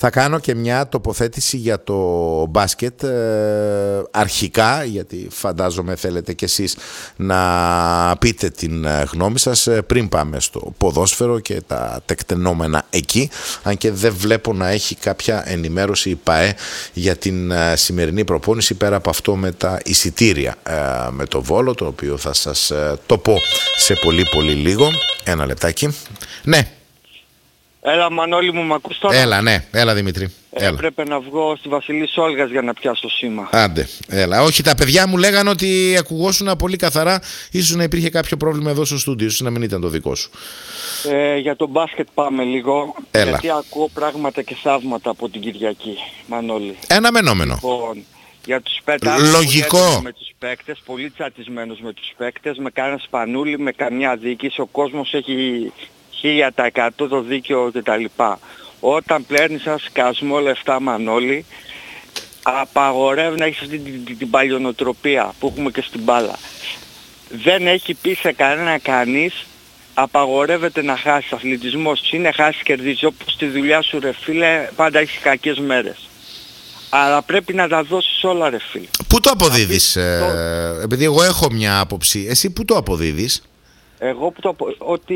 Θα κάνω και μια τοποθέτηση για το μπάσκετ αρχικά, γιατί φαντάζομαι θέλετε κι εσείς να πείτε την γνώμη σας πριν πάμε στο ποδόσφαιρο και τα τεκτενόμενα εκεί, αν και δεν βλέπω να έχει κάποια ενημέρωση η ΠΑΕ για την σημερινή προπόνηση πέρα από αυτό με τα εισιτήρια με το Βόλο, το οποίο θα σας το πω σε πολύ λίγο. Ένα λεπτάκι. Ναι. Έλα Μανώλη μου, μ' ακούς τώρα? Έλα, ναι, έλα Δημήτρη. Έπρεπε να βγω στη Βασιλής Όλγας για να πιάσω σήμα. Άντε, έλα. Όχι, τα παιδιά μου λέγανε ότι ακουγόσουν πολύ καθαρά. Ίσως να υπήρχε κάποιο πρόβλημα εδώ στο στούντιο, ίσως να μην ήταν το δικό σου. Για το μπάσκετ πάμε λίγο. Έλα. Γιατί ακούω πράγματα και θαύματα από την Κυριακή, Μανώλη. Αναμενόμενο. Λοιπόν, για τους παίκτες. Λογικό. Με τους παίκτες, πολύ τσατισμένους με τους παίκτες, με κανένα σπανούλι, με καμιά διοίκηση. Ο κόσμος έχει 1000% το δίκαιο κτλ. Όταν πλέρνεις ένα σκασμό λεφτά, Μανώλη, απαγορεύει να έχεις αυτή την παλιονοτροπία που έχουμε και στην μπάλα. Δεν έχει πει σε κανένα κανείς, απαγορεύεται να χάσεις. Αθλητισμός είναι χάσεις κερδίζεις. Όπως στη δουλειά σου ρε φίλε, πάντα έχεις κακές μέρες. Αλλά πρέπει να τα δώσεις όλα ρε φίλε. Πού το αποδίδεις, επειδή εγώ έχω μια άποψη, εσύ πού το αποδίδεις? Εγώ που ότι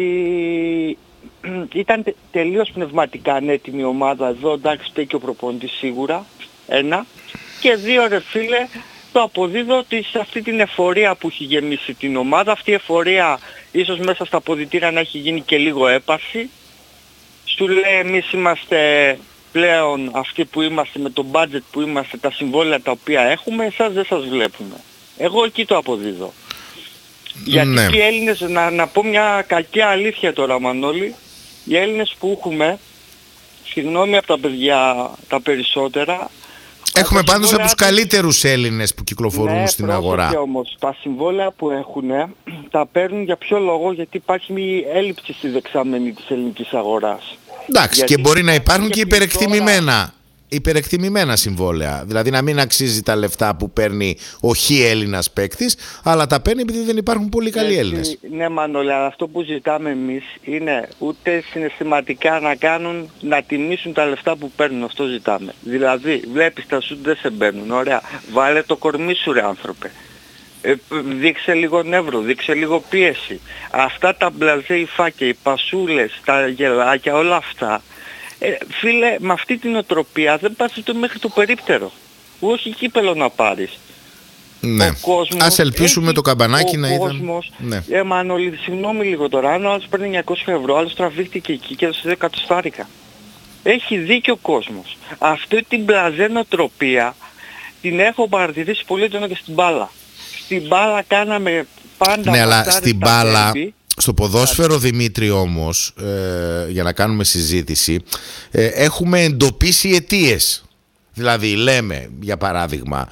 ήταν τελείως πνευματικά ανέτοιμη η ομάδα εδώ, εντάξει φταίει και ο προπονητής σίγουρα, ένα. Και δύο ρε φίλε, το αποδίδω ότι σε αυτή την εφορία που έχει γεμίσει την ομάδα, αυτή η εφορία ίσως μέσα στα αποδυτήρια να έχει γίνει και λίγο έπαρση. Σου λέει εμείς είμαστε πλέον αυτοί που είμαστε με το budget που είμαστε, τα συμβόλαια τα οποία έχουμε, εσάς δεν σας βλέπουμε. Εγώ εκεί το αποδίδω. Γιατί ναι. οι Έλληνες, να πω μια κακή αλήθεια τώρα Μανώλη, οι Έλληνες που έχουμε, συγγνώμη από τα παιδιά τα περισσότερα, έχουμε πάντως από τους καλύτερους Έλληνες που κυκλοφορούν στην αγορά. Ναι, όμως, τα συμβόλαια που έχουν τα παίρνουν για ποιο λόγο? Γιατί υπάρχει μια έλλειψη στη δεξαμενή της ελληνικής αγοράς. Εντάξει, γιατί και μπορεί να υπάρχουν και υπερεκτιμημένα συμβόλαια. Δηλαδή να μην αξίζει τα λεφτά που παίρνει ο Έλληνας παίκτης, αλλά τα παίρνει επειδή δεν υπάρχουν πολύ καλοί Έλληνες. Ναι Μανώλη, αλλά αυτό που ζητάμε εμείς είναι ούτε συναισθηματικά να τιμήσουν τα λεφτά που παίρνουν, αυτό ζητάμε. Δηλαδή βλέπεις τα σουτ δεν σε μπαίνουν, ωραία, βάλε το κορμί σου ρε άνθρωπε. Δείξε λίγο νεύρο, δείξε λίγο πίεση. Αυτά τα μπλαζέ, οι φάκια, οι πασούλες, τα γελάκια, όλα αυτά. Φίλε, με αυτή την οτροπία δεν πας μέχρι το περίπτερο. Όχι κύπελο να πάρεις. Ναι. Ας ελπίσουμε το καμπανάκι να ήταν. Ναι. Μανώλη, συγγνώμη λίγο τώρα. Αν ο άλλος παίρνει 900 ευρώ, άλλος τραβήχτηκε εκεί και έδωσε 10 στάρικα. Έχει δίκιο ο κόσμος. Αυτή την μπλαζέ νοοτροπία την έχω παρατηρήσει πολύ έντονα και στην μπάλα. Στην μπάλα κάναμε πάντα... Ναι, αλλά στην μπάλα... Στο ποδόσφαιρο, Δημήτρη, όμως, για να κάνουμε συζήτηση, έχουμε εντοπίσει αιτίες. Δηλαδή λέμε, για παράδειγμα,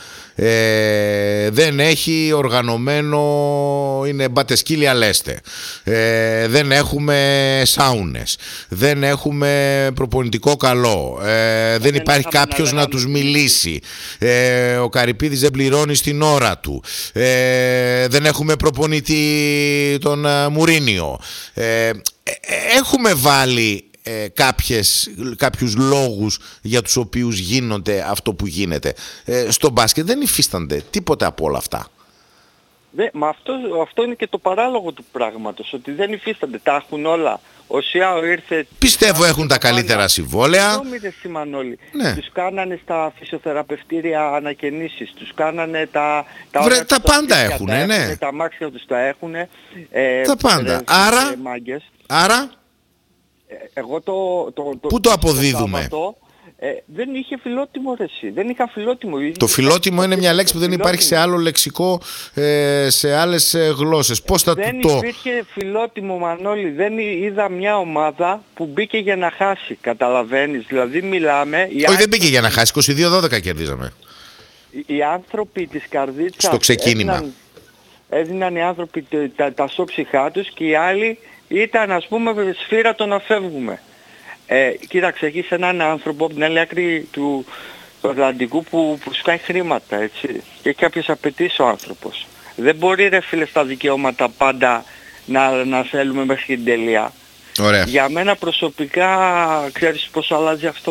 δεν έχει οργανωμένο, είναι μπατεσκύλια λέστε, δεν έχουμε σάουνες, δεν έχουμε προπονητικό καλό, δεν υπάρχει κάποιος να τους μιλήσει, ο Καρυπίδης δεν πληρώνει στην ώρα του, δεν έχουμε προπονητή τον Μουρίνιο. Έχουμε βάλει κάποιους λόγους για τους οποίους γίνονται αυτό που γίνεται. Στο μπάσκετ δεν υφίστανται τίποτα από όλα αυτά. Μα αυτό είναι και το παράλογο του πράγματος, ότι δεν υφίστανται, τα έχουν όλα. Ο Σιάο ήρθε... Πιστεύω έχουν τα καλύτερα συμβόλαια. Ναι. Τους κάνανε στα φυσιοθεραπευτήρια ανακαινήσεις, τους κάνανε τα πάντα έχουν, ναι. Τα αμάξια τους τα έχουν. Τα πάντα. Άρα... Εγώ πού το αποδίδουμε? Δεν είχε φιλότιμο ρε εσύ. Δεν είχα φιλότιμο. Το φιλότιμο είναι μια λέξη που δεν υπάρχει σε άλλο λεξικό, σε άλλες γλώσσες. Πώς θα δεν το... υπήρχε φιλότιμο, Μανώλη. Δεν είδα μια ομάδα που μπήκε για να χάσει. Καταλαβαίνεις. Δηλαδή μιλάμε... Όχι, δεν μπήκε για να χάσει. 22-12 κερδίζαμε. Οι άνθρωποι της καρδίτσας... Στο ξεκίνημα. Έδιναν οι άνθρωποι τα σώψυχά τους και οι άλλοι... Ήταν ας πούμε σφύρα το να φεύγουμε. Κοίταξε, έχεις έναν άνθρωπο από την άλλη άκρη του Ατλαντικού που σκάει χρήματα, έτσι. Και έχει κάποιες απαιτήσεις ο άνθρωπος. Δεν μπορεί ρε φίλε στα δικαιώματα πάντα να θέλουμε μέχρι την τελεία. Ωραία. Για μένα προσωπικά, ξέρεις πώς αλλάζει αυτό?